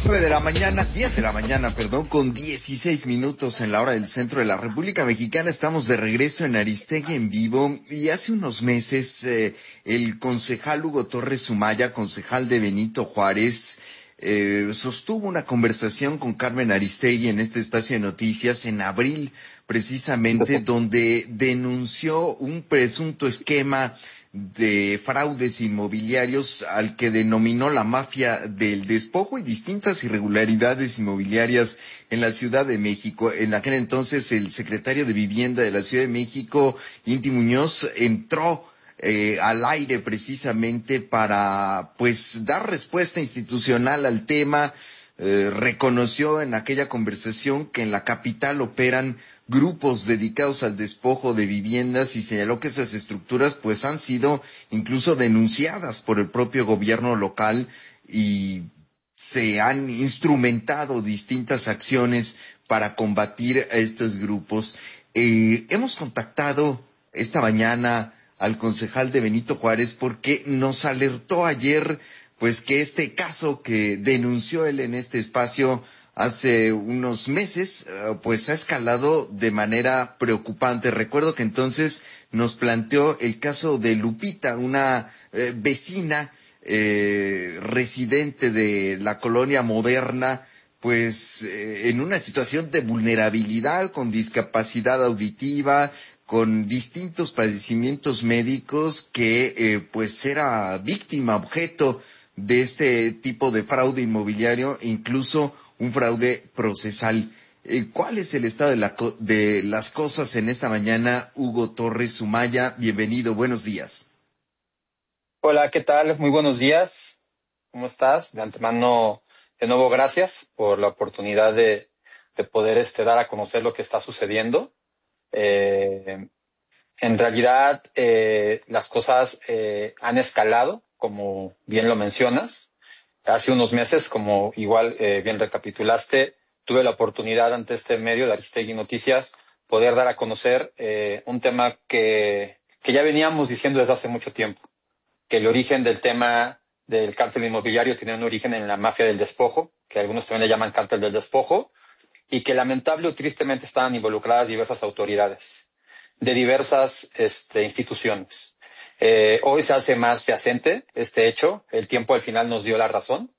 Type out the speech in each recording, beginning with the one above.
10 de la mañana, perdón, con 16 minutos en la hora del centro de la República Mexicana. Estamos de regreso en Aristegui en vivo y hace unos meses el concejal Hugo Torres Sumaya, concejal de Benito Juárez, sostuvo una conversación con Carmen Aristegui en este espacio de noticias en abril, precisamente, donde denunció un presunto esquema de fraudes inmobiliarios al que denominó la mafia del despojo y distintas irregularidades inmobiliarias en la Ciudad de México. En aquel entonces el secretario de Vivienda de la Ciudad de México, Inti Muñoz, entró al aire precisamente para dar respuesta institucional al tema. Reconoció en aquella conversación que en la capital operan grupos dedicados al despojo de viviendas y señaló que esas estructuras han sido incluso denunciadas por el propio gobierno local y se han instrumentado distintas acciones para combatir a estos grupos. Hemos contactado esta mañana al concejal de Benito Juárez porque nos alertó ayer que este caso que denunció él en este espacio hace unos meses, ha escalado de manera preocupante. Recuerdo que entonces nos planteó el caso de Lupita, una vecina residente de la colonia Moderna, en una situación de vulnerabilidad, con discapacidad auditiva, con distintos padecimientos médicos, que era víctima, objeto de este tipo de fraude inmobiliario, incluso un fraude procesal. ¿Cuál es el estado de las cosas en esta mañana, Hugo Torres Sumaya? Bienvenido, buenos días. Hola, ¿qué tal? Muy buenos días. ¿Cómo estás? De antemano, de nuevo, gracias por la oportunidad de poder dar a conocer lo que está sucediendo. En realidad, las cosas han escalado, como bien lo mencionas. Hace unos meses, como igual bien recapitulaste, tuve la oportunidad ante este medio de Aristegui Noticias poder dar a conocer un tema que ya veníamos diciendo desde hace mucho tiempo, que el origen del tema del cártel inmobiliario tiene un origen en la mafia del despojo, que algunos también le llaman cártel del despojo, y que lamentable o tristemente estaban involucradas diversas autoridades de diversas instituciones. Hoy se hace más fehaciente este hecho, el tiempo al final nos dio la razón,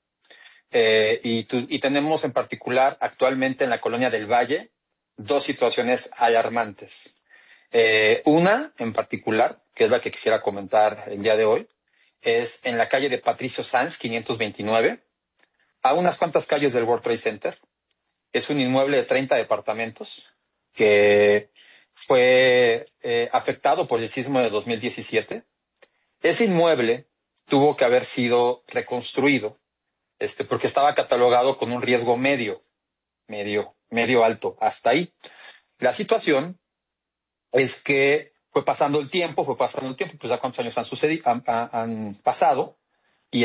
y tenemos en particular actualmente en la colonia del Valle dos situaciones alarmantes. Una en particular, que es la que quisiera comentar el día de hoy, es en la calle de Patricio Sanz, 529, a unas cuantas calles del World Trade Center. Es un inmueble de 30 departamentos que fue afectado por el sismo de 2017. Ese inmueble tuvo que haber sido reconstruido, porque estaba catalogado con un riesgo medio alto, hasta ahí. La situación es que fue pasando el tiempo, pues ya cuántos años han pasado, y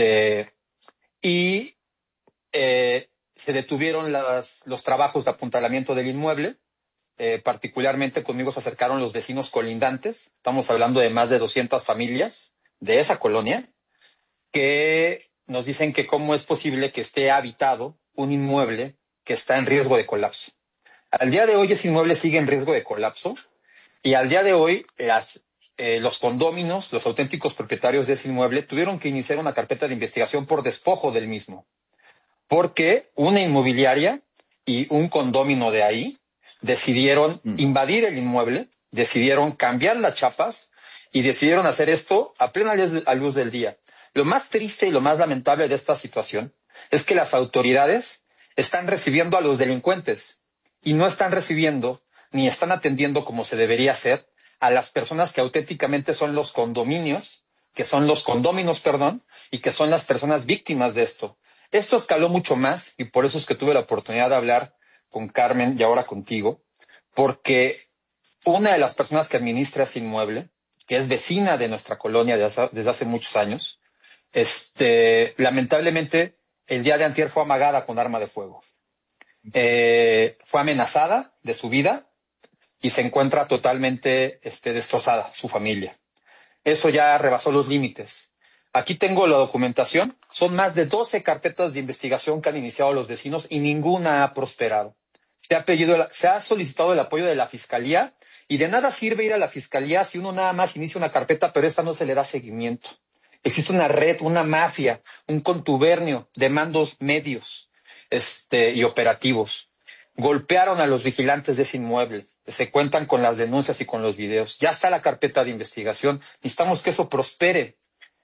se detuvieron los trabajos de apuntalamiento del inmueble. Particularmente conmigo se acercaron los vecinos colindantes. Estamos hablando de más de 200 familias de esa colonia, que nos dicen que cómo es posible que esté habitado un inmueble que está en riesgo de colapso. Al día de hoy ese inmueble sigue en riesgo de colapso, y al día de hoy los condóminos, los auténticos propietarios de ese inmueble, tuvieron que iniciar una carpeta de investigación por despojo del mismo, porque una inmobiliaria y un condómino de ahí decidieron invadir el inmueble, decidieron cambiar las chapas y decidieron hacer esto a plena luz del día. Lo más triste y lo más lamentable de esta situación es que las autoridades están recibiendo a los delincuentes y no están recibiendo ni están atendiendo como se debería hacer a las personas que auténticamente son los condóminos, y que son las personas víctimas de esto. Esto escaló mucho más, y por eso es que tuve la oportunidad de hablar con Carmen y ahora contigo, porque una de las personas que administra ese inmueble, que es vecina de nuestra colonia desde hace muchos años, lamentablemente el día de antier fue amagada con arma de fuego. Fue amenazada de su vida y se encuentra totalmente destrozada su familia. Eso ya rebasó los límites. Aquí tengo la documentación. Son más de 12 carpetas de investigación que han iniciado los vecinos y ninguna ha prosperado. Se ha solicitado el apoyo de la Fiscalía y de nada sirve ir a la Fiscalía si uno nada más inicia una carpeta, pero esta no se le da seguimiento. Existe una red, una mafia, un contubernio de mandos medios y operativos. Golpearon a los vigilantes de ese inmueble. Se cuentan con las denuncias y con los videos. Ya está la carpeta de investigación. Necesitamos que eso prospere.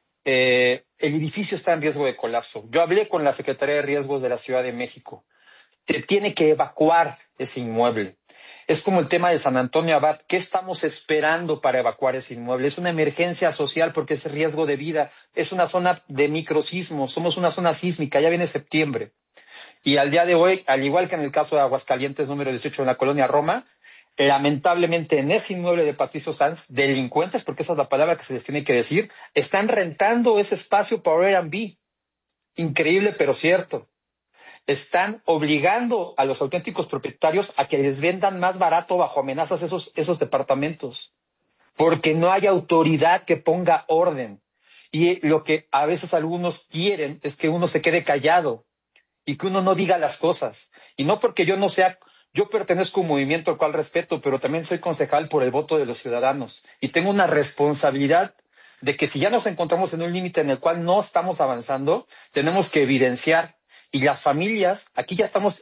El edificio está en riesgo de colapso. Yo hablé con la Secretaría de Riesgos de la Ciudad de México. Se tiene que evacuar ese inmueble. Es como el tema de San Antonio Abad. ¿Qué estamos esperando para evacuar ese inmueble? Es una emergencia social porque es riesgo de vida. Es una zona de microsismos. Somos una zona sísmica. Ya viene septiembre. Y al día de hoy, al igual que en el caso de Aguascalientes número 18 en la colonia Roma, lamentablemente en ese inmueble de Patricio Sanz, delincuentes, porque esa es la palabra que se les tiene que decir, están rentando ese espacio para Airbnb. Increíble, pero cierto. Están obligando a los auténticos propietarios a que les vendan más barato bajo amenazas esos departamentos. Porque no hay autoridad que ponga orden. Y lo que a veces algunos quieren es que uno se quede callado y que uno no diga las cosas. Y no porque yo pertenezco a un movimiento al cual respeto, pero también soy concejal por el voto de los ciudadanos. Y tengo una responsabilidad de que si ya nos encontramos en un límite en el cual no estamos avanzando, tenemos que evidenciar. Y las familias, aquí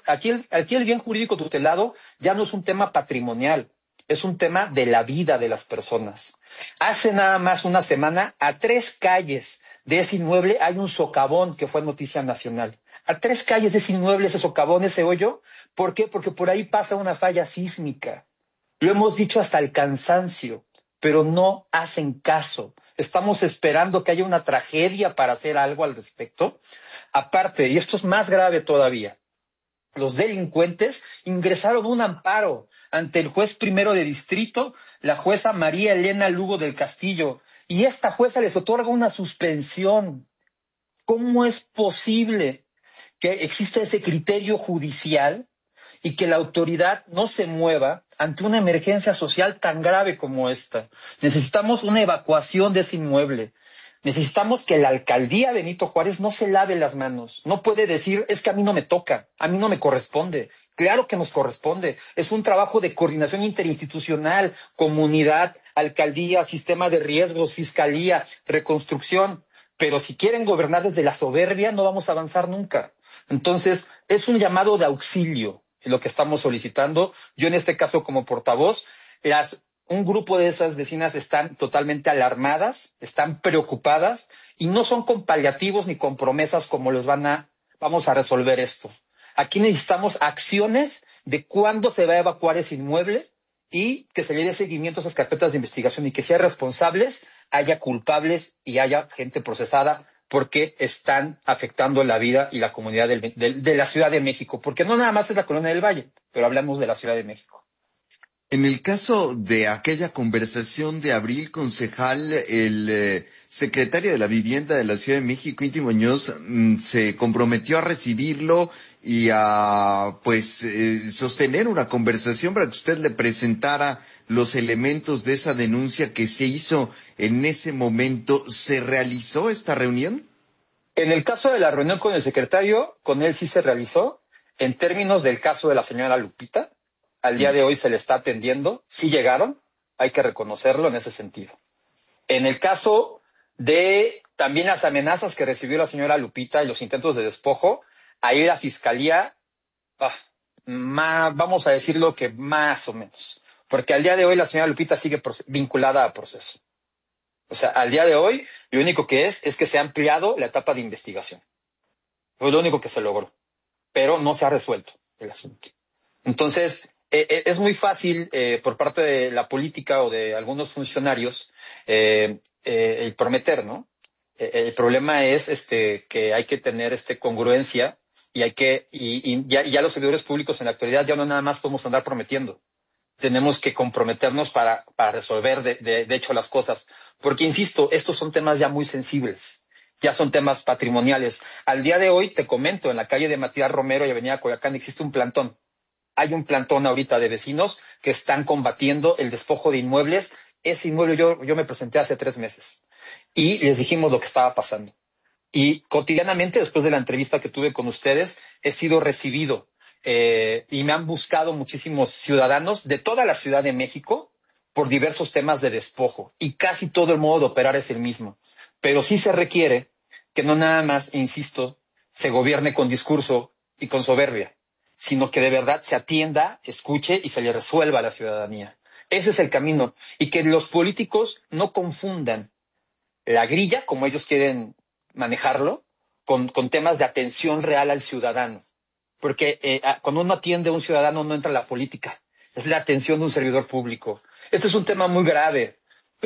el bien jurídico tutelado ya no es un tema patrimonial, es un tema de la vida de las personas. Hace nada más una semana, a 3 calles de ese inmueble hay un socavón que fue noticia nacional. A 3 calles de ese inmueble, ese socavón, ese hoyo. ¿Por qué? Porque por ahí pasa una falla sísmica. Lo hemos dicho hasta el cansancio, pero no hacen caso. Estamos esperando que haya una tragedia para hacer algo al respecto. Aparte, y esto es más grave todavía, los delincuentes ingresaron un amparo ante el juez primero de distrito, la jueza María Elena Lugo del Castillo, y esta jueza les otorga una suspensión. ¿Cómo es posible que exista ese criterio judicial y que la autoridad no se mueva ante una emergencia social tan grave como esta? Necesitamos una evacuación de ese inmueble. Necesitamos que la alcaldía Benito Juárez no se lave las manos. No puede decir, es que a mí no me toca, a mí no me corresponde. Claro que nos corresponde. Es un trabajo de coordinación interinstitucional, comunidad, alcaldía, sistema de riesgos, fiscalía, reconstrucción. Pero si quieren gobernar desde la soberbia, no vamos a avanzar nunca. Entonces, es un llamado de auxilio lo que estamos solicitando. Yo en este caso como portavoz, un grupo de esas vecinas están totalmente alarmadas, están preocupadas y no son con paliativos ni con promesas como vamos a resolver esto. Aquí necesitamos acciones de cuándo se va a evacuar ese inmueble y que se le dé seguimiento a esas carpetas de investigación y que si hay responsables, haya culpables y haya gente procesada porque están afectando la vida y la comunidad de la Ciudad de México. Porque no nada más es la Colonia del Valle, pero hablamos de la Ciudad de México. En el caso de aquella conversación de abril, concejal, el secretario de la Vivienda de la Ciudad de México, Inti Muñoz, se comprometió a recibirlo y a sostener una conversación para que usted le presentara los elementos de esa denuncia que se hizo en ese momento. ¿Se realizó esta reunión? En el caso de la reunión con el secretario, con él sí se realizó. En términos del caso de la señora Lupita, al día de hoy se le está atendiendo. Sí llegaron, hay que reconocerlo en ese sentido. En el caso de también las amenazas que recibió la señora Lupita y los intentos de despojo, ahí la fiscalía, vamos a decirlo que más o menos. Porque al día de hoy la señora Lupita sigue vinculada a proceso. O sea, al día de hoy, lo único que es que se ha ampliado la etapa de investigación. Fue lo único que se logró. Pero no se ha resuelto el asunto. Entonces, es muy fácil por parte de la política o de algunos funcionarios el prometer, ¿no? El problema es que hay que tener congruencia y ya los servidores públicos en la actualidad ya no nada más podemos andar prometiendo. Tenemos que comprometernos para resolver de hecho las cosas. Porque, insisto, estos son temas ya muy sensibles. Ya son temas patrimoniales. Al día de hoy, te comento, en la calle de Matías Romero y Avenida Coyoacán existe un plantón. Hay un plantón ahorita de vecinos que están combatiendo el despojo de inmuebles. Ese inmueble yo me presenté hace 3 meses. y les dijimos lo que estaba pasando. Y cotidianamente, después de la entrevista que tuve con ustedes, he sido recibido y me han buscado muchísimos ciudadanos de toda la Ciudad de México por diversos temas de despojo. Y casi todo el modo de operar es el mismo. Pero sí se requiere que no nada más, insisto, se gobierne con discurso y con soberbia, sino que de verdad se atienda, escuche y se le resuelva a la ciudadanía. Ese es el camino. Y que los políticos no confundan la grilla, como ellos quieren manejarlo, con temas de atención real al ciudadano. Porque cuando uno atiende a un ciudadano no entra en la política, es la atención de un servidor público. Este es un tema muy grave.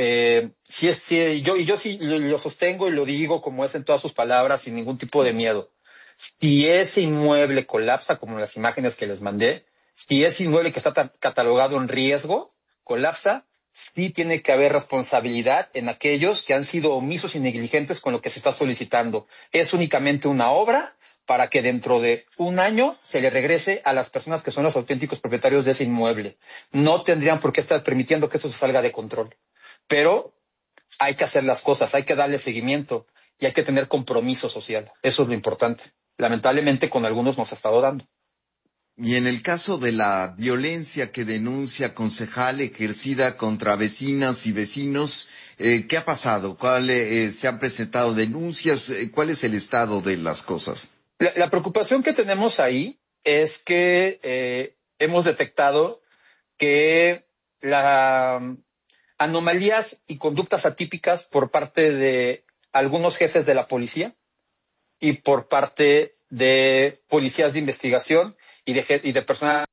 Yo sí lo sostengo y lo digo como es en todas sus palabras, sin ningún tipo de miedo. Si ese inmueble colapsa, como en las imágenes que les mandé, si ese inmueble que está catalogado en riesgo colapsa, sí tiene que haber responsabilidad en aquellos que han sido omisos y negligentes con lo que se está solicitando. Es únicamente una obra para que dentro de un año se le regrese a las personas que son los auténticos propietarios de ese inmueble. No tendrían por qué estar permitiendo que eso se salga de control. Pero hay que hacer las cosas, hay que darle seguimiento y hay que tener compromiso social. Eso es lo importante. Lamentablemente con algunos nos ha estado dando. Y en el caso de la violencia que denuncia concejal ejercida contra vecinas y vecinos, ¿qué ha pasado? ¿Se han presentado denuncias? ¿Cuál es el estado de las cosas? La preocupación que tenemos ahí es que hemos detectado que las anomalías y conductas atípicas por parte de algunos jefes de la policía y por parte de policías de investigación y de personal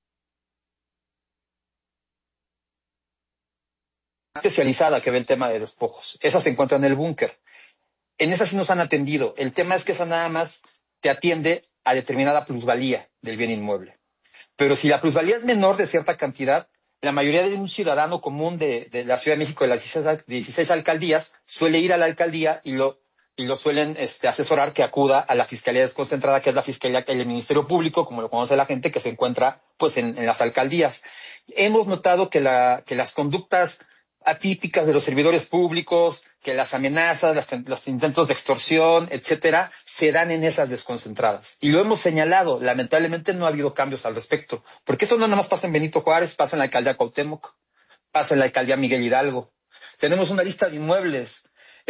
especializada que ve el tema de despojos. Esa se encuentra en el búnker. En esa sí nos han atendido. El tema es que esa nada más te atiende a determinada plusvalía del bien inmueble. Pero si la plusvalía es menor de cierta cantidad, la mayoría de un ciudadano común de la Ciudad de México, de las 16 alcaldías, suele ir a la alcaldía y lo suelen asesorar que acuda a la Fiscalía Desconcentrada, que es la Fiscalía, el Ministerio Público, como lo conoce la gente, que se encuentra pues en las alcaldías. Hemos notado que las conductas atípicas de los servidores públicos, que las amenazas, los intentos de extorsión, etcétera, se dan en esas desconcentradas. Y lo hemos señalado, lamentablemente no ha habido cambios al respecto, porque eso no nada más pasa en Benito Juárez, pasa en la alcaldía Cuauhtémoc, pasa en la alcaldía Miguel Hidalgo. Tenemos una lista de inmuebles,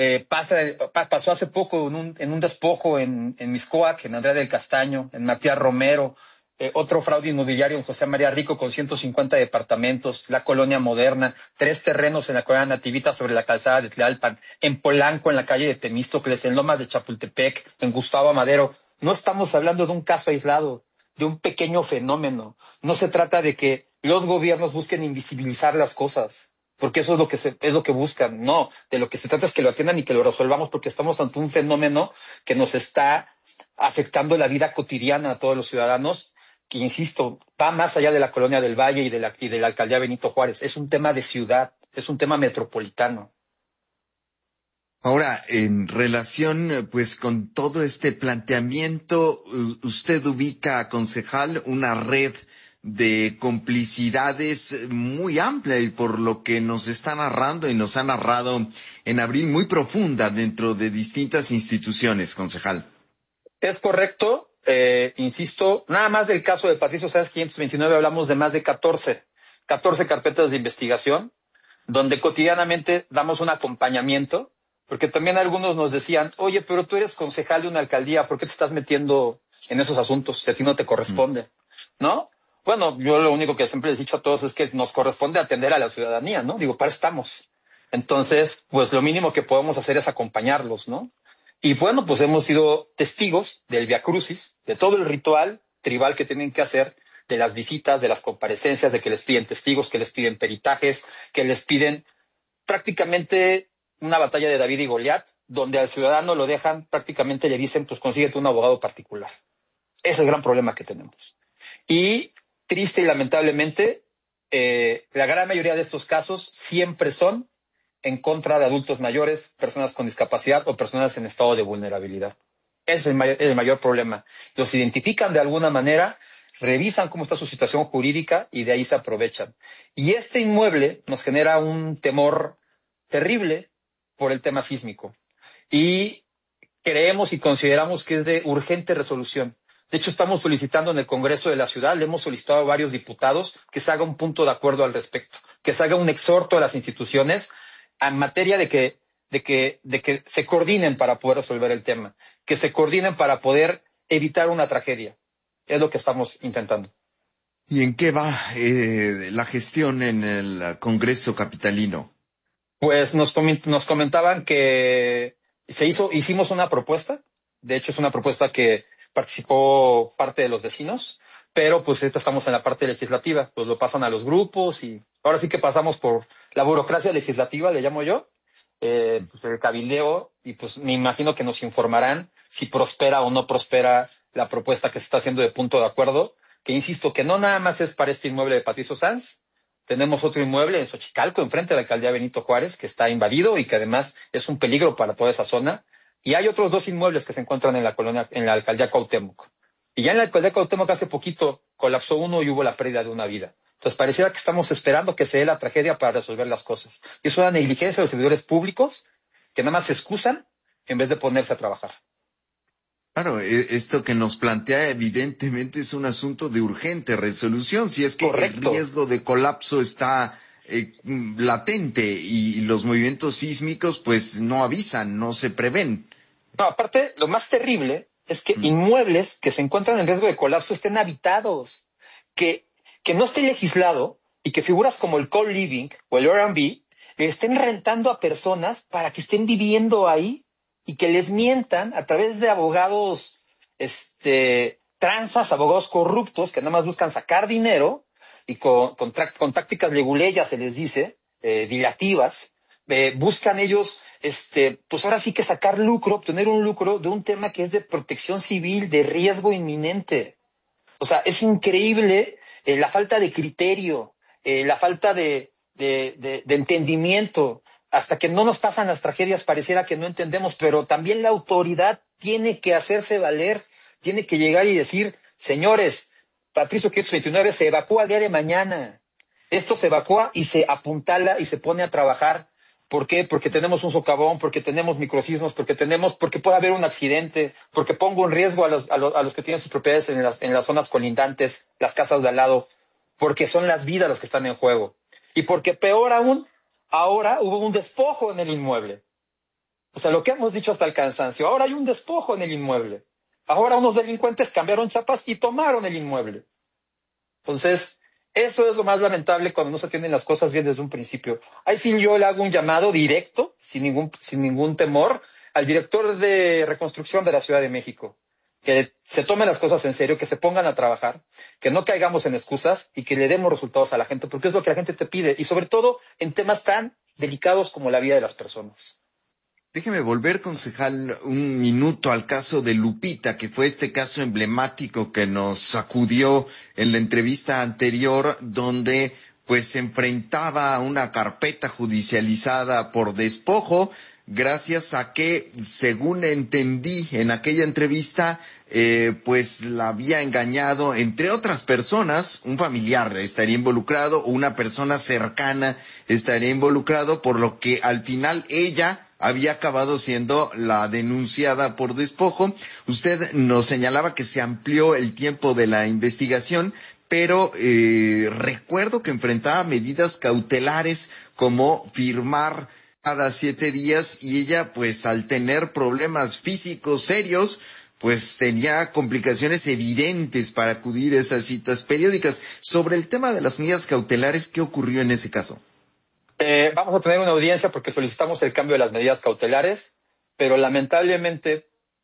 pasó hace poco en un despojo en Mixcoac, en Andrea del Castaño, en Matías Romero, otro fraude inmobiliario en José María Rico con 150 departamentos, la Colonia Moderna, 3 terrenos en la Colonia Nativita sobre la calzada de Tlalpan, en Polanco, en la calle de Temístocles, en Lomas de Chapultepec, en Gustavo Amadero. No estamos hablando de un caso aislado, de un pequeño fenómeno. No se trata de que los gobiernos busquen invisibilizar las cosas, porque eso es lo que buscan. No, de lo que se trata es que lo atiendan y que lo resolvamos, porque estamos ante un fenómeno que nos está afectando la vida cotidiana a todos los ciudadanos, que, insisto, va más allá de la Colonia del Valle y de la alcaldía Benito Juárez. Es un tema de ciudad, es un tema metropolitano. Ahora, en relación, pues, con todo este planteamiento, usted ubica, concejal, una red de complicidades muy amplia y por lo que nos está narrando y nos ha narrado en abril, muy profunda dentro de distintas instituciones, concejal. Es correcto. Insisto, nada más del caso de Patricio Sáenz 529 hablamos de más de 14 carpetas de investigación, donde cotidianamente damos un acompañamiento, porque también algunos nos decían, oye, pero tú eres concejal de una alcaldía, ¿por qué te estás metiendo en esos asuntos si a ti no te corresponde? ¿No? Bueno, yo lo único que siempre les he dicho a todos es que nos corresponde atender a la ciudadanía, ¿no? Digo, para eso estamos. Entonces, pues lo mínimo que podemos hacer es acompañarlos, ¿no? Y bueno, pues hemos sido testigos del viacrucis, de todo el ritual tribal que tienen que hacer, de las visitas, de las comparecencias, de que les piden testigos, que les piden peritajes, que les piden prácticamente una batalla de David y Goliat, donde al ciudadano lo dejan, prácticamente le dicen, pues consíguete un abogado particular. Ese es el gran problema que tenemos. Y triste y lamentablemente, la gran mayoría de estos casos siempre son en contra de adultos mayores, personas con discapacidad o personas en estado de vulnerabilidad. Ese es el mayor problema. Los identifican de alguna manera, revisan cómo está su situación jurídica y de ahí se aprovechan. Y este inmueble nos genera un temor terrible por el tema sísmico. Y creemos y consideramos que es de urgente resolución. De hecho, estamos solicitando en el Congreso de la Ciudad, le hemos solicitado a varios diputados que se haga un punto de acuerdo al respecto, que se haga un exhorto a las instituciones en materia de que se coordinen para poder resolver el tema, que se coordinen para poder evitar una tragedia. Es lo que estamos intentando. ¿Y en qué va la gestión en el Congreso capitalino? Pues nos comentaban que hicimos una propuesta. De hecho, es una propuesta que participó parte de los vecinos, pero pues ahorita estamos en la parte legislativa, pues lo pasan a los grupos y ahora sí que pasamos por la burocracia legislativa, le llamo yo, pues el cabildeo, y pues me imagino que nos informarán si prospera o no prospera la propuesta que se está haciendo de punto de acuerdo, que insisto que no nada más es para este inmueble de Patricio Sanz. Tenemos otro inmueble en Xochicalco, enfrente de la alcaldía Benito Juárez, que está invadido y que además es un peligro para toda esa zona. Y hay otros 2 inmuebles que se encuentran en la colonia, en la alcaldía Cuauhtémoc. Y ya en la alcaldía Cuauhtémoc hace poquito colapsó uno y hubo la pérdida de una vida. Entonces pareciera que estamos esperando que se dé la tragedia para resolver las cosas. Y es una negligencia de los servidores públicos que nada más se excusan en vez de ponerse a trabajar. Claro, esto que nos plantea evidentemente es un asunto de urgente resolución. Si es que Correcto. el riesgo de colapso está latente y los movimientos sísmicos pues no avisan, no se prevén. No, aparte, lo más terrible es que inmuebles que se encuentran en riesgo de colapso estén habitados, que, que no esté legislado y que figuras como el co-living o el Airbnb estén rentando a personas para que estén viviendo ahí y que les mientan a través de abogados, tranzas, abogados corruptos que nada más buscan sacar dinero y con tácticas leguleyas se les dice, dilativas, buscan ellos pues ahora sí que sacar lucro, obtener un lucro de un tema que es de protección civil, de riesgo inminente. O sea, es increíble la falta de criterio, la falta de entendimiento. Hasta que no nos pasan las tragedias pareciera que no entendemos, pero también la autoridad tiene que hacerse valer, tiene que llegar y decir, señores, Patricio 529 se evacúa el día de mañana. Esto se evacúa y se apuntala y se pone a trabajar. ¿Por qué? Porque tenemos un socavón, porque tenemos microsismos, porque puede haber un accidente, porque pongo en riesgo a los que tienen sus propiedades en las zonas colindantes, las casas de al lado, porque son las vidas las que están en juego. Y porque peor aún, ahora hubo un despojo en el inmueble. O sea, lo que hemos dicho hasta el cansancio, ahora hay un despojo en el inmueble. Ahora unos delincuentes cambiaron chapas y tomaron el inmueble. Entonces, eso es lo más lamentable cuando no se atienden las cosas bien desde un principio. Ahí sí yo le hago un llamado directo, sin ningún temor, al director de reconstrucción de la Ciudad de México. Que se tomen las cosas en serio, que se pongan a trabajar, que no caigamos en excusas y que le demos resultados a la gente, porque es lo que la gente te pide. Y sobre todo en temas tan delicados como la vida de las personas. Déjeme volver, concejal, un minuto al caso de Lupita, que fue este caso emblemático que nos sacudió en la entrevista anterior, donde pues se enfrentaba a una carpeta judicializada por despojo, gracias a que, según entendí en aquella entrevista, pues la había engañado, entre otras personas, un familiar estaría involucrado, o una persona cercana estaría involucrado, por lo que al final ella había acabado siendo la denunciada por despojo. Usted nos señalaba que se amplió el tiempo de la investigación, pero recuerdo que enfrentaba medidas cautelares como firmar cada 7 días y ella, pues al tener problemas físicos serios, pues tenía complicaciones evidentes para acudir a esas citas periódicas. Sobre el tema de las medidas cautelares, ¿qué ocurrió en ese caso? Vamos a tener una audiencia porque solicitamos el cambio de las medidas cautelares, pero lamentablemente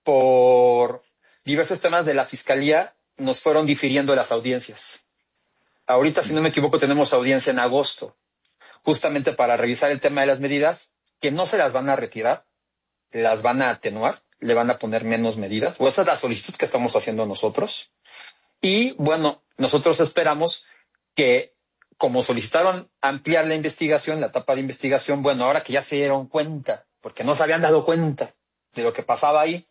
por diversos temas de la Fiscalía nos fueron difiriendo las audiencias. Ahorita, si no me equivoco, tenemos audiencia en agosto, justamente para revisar el tema de las medidas, que no se las van a retirar, las van a atenuar, le van a poner menos medidas, o esa es la solicitud que estamos haciendo nosotros. Y bueno, nosotros esperamos que, como solicitaron ampliar la investigación, la etapa de investigación, bueno, ahora que ya se dieron cuenta, porque no se habían dado cuenta de lo que pasaba ahí,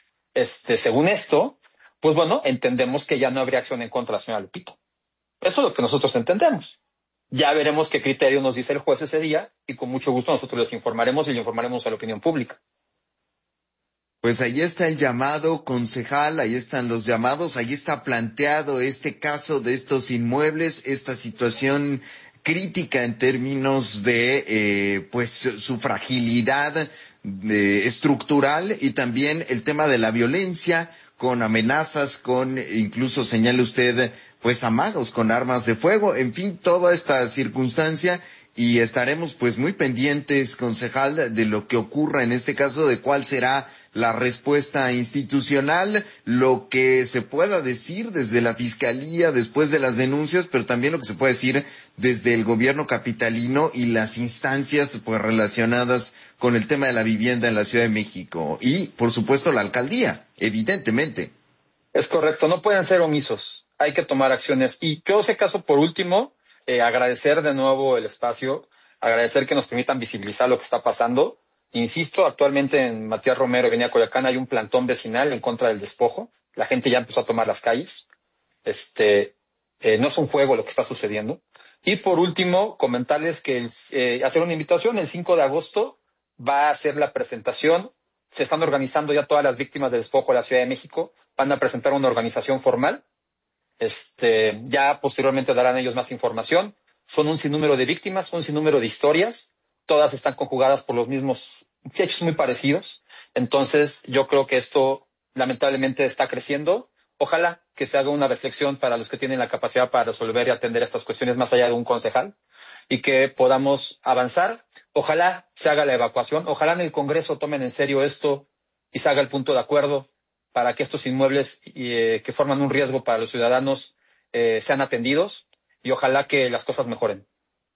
según esto, pues bueno, entendemos que ya no habría acción en contra de la señora Lupita. Eso es lo que nosotros entendemos. Ya veremos qué criterio nos dice el juez ese día y con mucho gusto nosotros les informaremos y le informaremos a la opinión pública. Pues ahí está el llamado, concejal, ahí están los llamados, ahí está planteado este caso de estos inmuebles, esta situación crítica en términos de pues su fragilidad estructural y también el tema de la violencia con amenazas, con incluso señala usted pues amagos con armas de fuego, en fin, toda esta circunstancia. Y estaremos pues muy pendientes, concejal, de lo que ocurra en este caso, de cuál será la respuesta institucional, lo que se pueda decir desde la Fiscalía después de las denuncias, pero también lo que se puede decir desde el gobierno capitalino y las instancias pues relacionadas con el tema de la vivienda en la Ciudad de México. Y, por supuesto, la alcaldía, evidentemente. Es correcto, no pueden ser omisos, hay que tomar acciones. Y yo, si acaso, por último, agradecer de nuevo el espacio, agradecer que nos permitan visibilizar lo que está pasando. Insisto, actualmente en Matías Romero y Avenida Coyoacán hay un plantón vecinal en contra del despojo. La gente ya empezó a tomar las calles. No es un juego lo que está sucediendo. Y por último, comentarles que hacer una invitación, el 5 de agosto va a ser la presentación. Se están organizando ya todas las víctimas del despojo de la Ciudad de México. Van a presentar una organización formal. Ya posteriormente darán ellos más información. Son un sinnúmero de víctimas, un sinnúmero de historias. Todas están conjugadas por los mismos hechos muy parecidos. Entonces, yo creo que esto lamentablemente está creciendo. Ojalá que se haga una reflexión para los que tienen la capacidad para resolver y atender estas cuestiones más allá de un concejal y que podamos avanzar. Ojalá se haga la evacuación. Ojalá en el Congreso tomen en serio esto y se haga el punto de acuerdo para que estos inmuebles que forman un riesgo para los ciudadanos sean atendidos y ojalá que las cosas mejoren.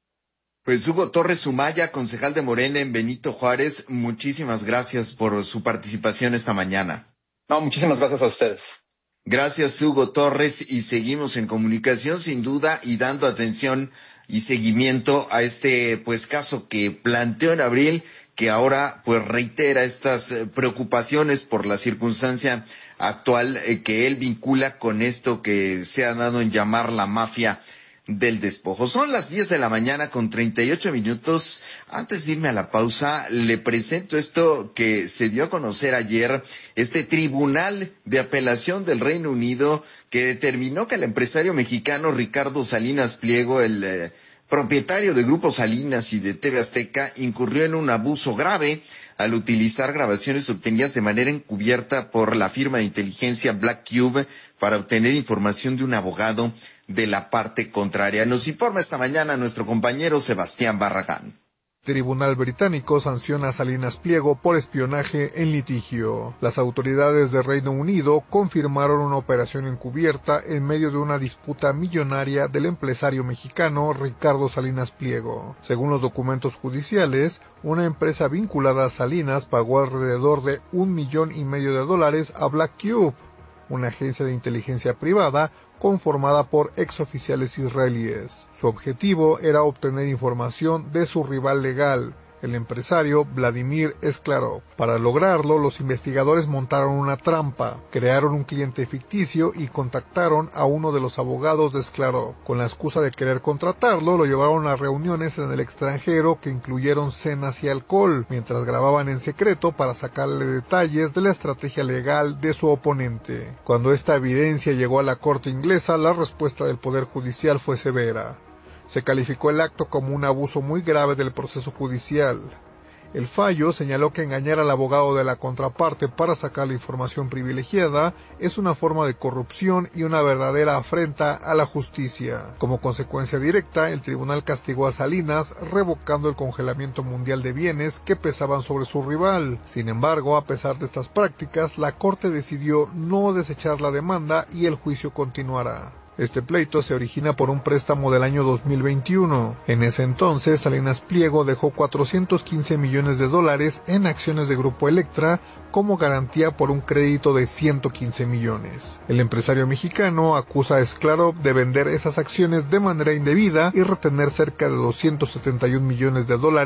Pues Hugo Torres Sumaya, concejal de Morena en Benito Juárez, muchísimas gracias por su participación esta mañana. No, muchísimas gracias a ustedes. Gracias, Hugo Torres, y seguimos en comunicación sin duda y dando atención y seguimiento a este pues caso que planteó en abril, que ahora pues reitera estas preocupaciones por la circunstancia actual que él vincula con esto que se ha dado en llamar la mafia del despojo. Son las 10 de la mañana con 38 minutos. Antes de irme a la pausa, le presento esto que se dio a conocer ayer, este Tribunal de Apelación del Reino Unido que determinó que el empresario mexicano Ricardo Salinas Pliego, el propietario de Grupo Salinas y de TV Azteca, incurrió en un abuso grave al utilizar grabaciones obtenidas de manera encubierta por la firma de inteligencia Black Cube para obtener información de un abogado de la parte contraria. Nos informa esta mañana nuestro compañero Sebastián Barragán. Tribunal británico sanciona a Salinas Pliego por espionaje en litigio. Las autoridades de Reino Unido confirmaron una operación encubierta en medio de una disputa millonaria del empresario mexicano Ricardo Salinas Pliego. Según los documentos judiciales, una empresa vinculada a Salinas pagó alrededor de $1,5 millones a Black Cube, una agencia de inteligencia privada conformada por exoficiales israelíes. Su objetivo era obtener información de su rival legal, el empresario Vladimir Sklarov. Para lograrlo, los investigadores montaron una trampa, crearon un cliente ficticio y contactaron a uno de los abogados de Sklarov. Con la excusa de querer contratarlo, lo llevaron a reuniones en el extranjero que incluyeron cenas y alcohol, mientras grababan en secreto para sacarle detalles de la estrategia legal de su oponente. Cuando esta evidencia llegó a la corte inglesa, la respuesta del Poder Judicial fue severa. Se calificó el acto como un abuso muy grave del proceso judicial. El fallo señaló que engañar al abogado de la contraparte para sacar la información privilegiada es una forma de corrupción y una verdadera afrenta a la justicia. Como consecuencia directa, el tribunal castigó a Salinas revocando el congelamiento mundial de bienes que pesaban sobre su rival. Sin embargo, a pesar de estas prácticas, la Corte decidió no desechar la demanda y el juicio continuará. Este pleito se origina por un préstamo del año 2021. En ese entonces, Salinas Pliego dejó $415 millones en acciones de Grupo Electra como garantía por un crédito de 115 millones. El empresario mexicano acusa a Sklarov de vender esas acciones de manera indebida y retener cerca de $271 millones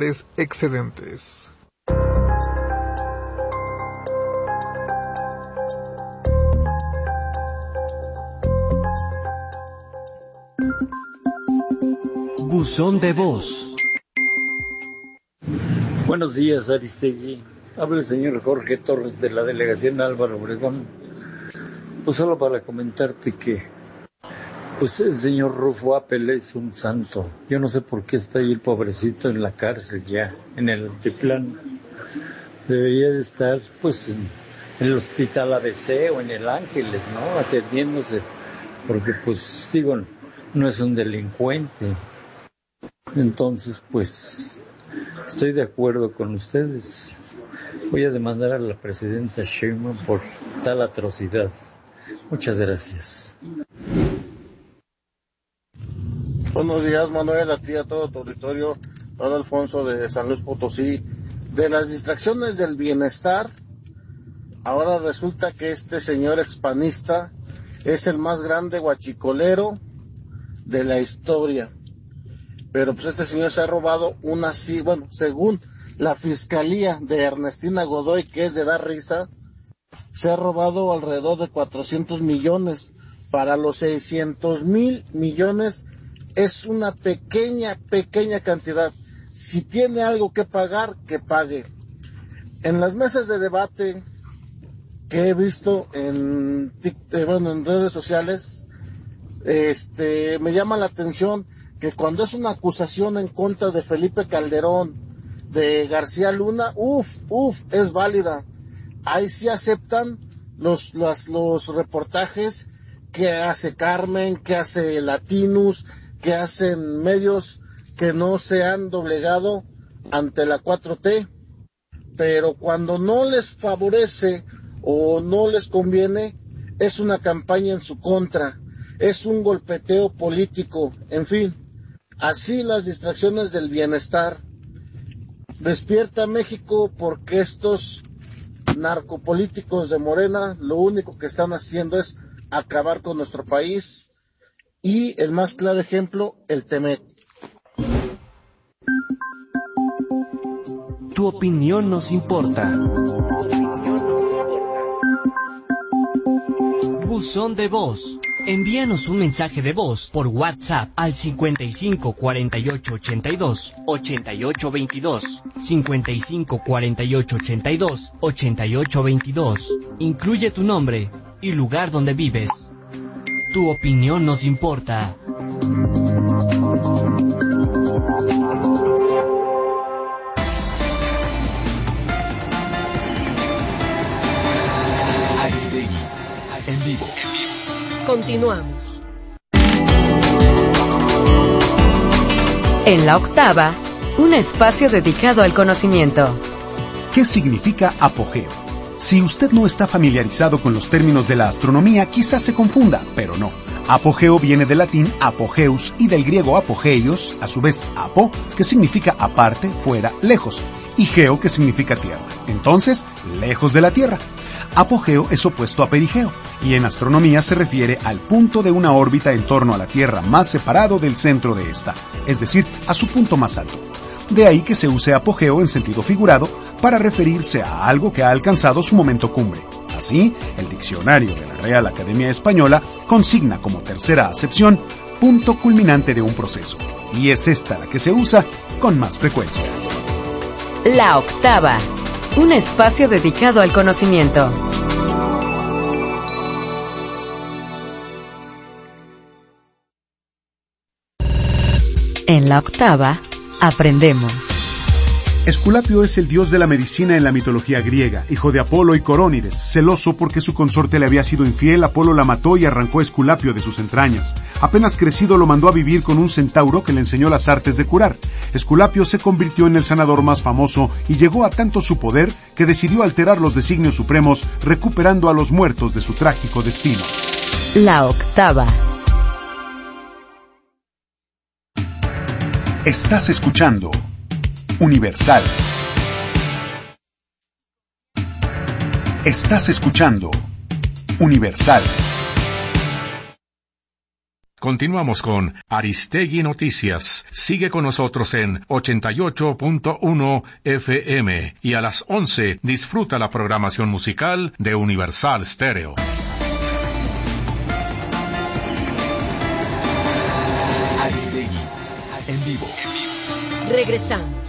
excedentes. Buzón de voz. Buenos días, Aristegui. Habla el señor Jorge Torres de la delegación Álvaro Obregón. Pues solo para comentarte que pues el señor Rufo Apple es un santo. Yo no sé por qué está ahí el pobrecito en la cárcel ya, en el altiplano. Debería de estar pues en el hospital ABC o en el Ángeles, ¿no? Atendiéndose, porque pues digo, no es un delincuente. Entonces pues estoy de acuerdo con ustedes. Voy a demandar a la presidenta Sheinbaum por tal atrocidad. Muchas gracias. Buenos días, Manuel, a ti y a todo tu auditorio. Don Alfonso de San Luis Potosí. De las distracciones del bienestar, ahora resulta que este señor expanista es el más grande guachicolero de la historia. Pero pues este señor se ha robado según la fiscalía de Ernestina Godoy, que es de dar risa, se ha robado alrededor de 400 millones. Para los 600,000 millones es una pequeña cantidad. Si tiene algo que pagar, que pague. En las mesas de debate que he visto en redes sociales, me llama la atención que cuando es una acusación en contra de Felipe Calderón, de García Luna, es válida. Ahí sí aceptan los reportajes que hace Carmen, que hace Latinus, que hacen medios que no se han doblegado ante la 4T. Pero cuando no les favorece o no les conviene, es una campaña en su contra, es un golpeteo político, en fin. Así las distracciones del bienestar. Despierta México, porque estos narcopolíticos de Morena lo único que están haciendo es acabar con nuestro país, y el más claro ejemplo, el TEMEC. Tu opinión nos importa. Buzón de voz. Envíanos un mensaje de voz por WhatsApp al 55 48 82 88 22, 55 48 82 88 22. Incluye tu nombre y lugar donde vives. Tu opinión nos importa. Aristegui, en vivo. Continuamos. En la octava, un espacio dedicado al conocimiento. ¿Qué significa apogeo? Si usted no está familiarizado con los términos de la astronomía, quizás se confunda, pero no. Apogeo viene del latín apogeus y del griego apogeios, a su vez apo, que significa aparte, fuera, lejos, y geo, que significa tierra. Entonces, lejos de la Tierra. Apogeo es opuesto a perigeo, y en astronomía se refiere al punto de una órbita en torno a la Tierra más separado del centro de esta, es decir, a su punto más alto. De ahí que se use apogeo en sentido figurado para referirse a algo que ha alcanzado su momento cumbre. Así, el diccionario de la Real Academia Española consigna como tercera acepción punto culminante de un proceso, y es esta la que se usa con más frecuencia. La octava, un espacio dedicado al conocimiento. En la octava, aprendemos. Esculapio es el dios de la medicina en la mitología griega, hijo de Apolo y Corónides. Celoso porque su consorte le había sido infiel, Apolo la mató y arrancó a Esculapio de sus entrañas. Apenas crecido lo mandó a vivir con un centauro que le enseñó las artes de curar. Esculapio se convirtió en el sanador más famoso y llegó a tanto su poder que decidió alterar los designios supremos, recuperando a los muertos de su trágico destino. La octava. Estás escuchando Universal. Estás escuchando Universal. Continuamos con Aristegui Noticias. Sigue con nosotros en 88.1 FM y a las 11 disfruta la programación musical de Universal Stereo. Aristegui, en vivo. Regresamos.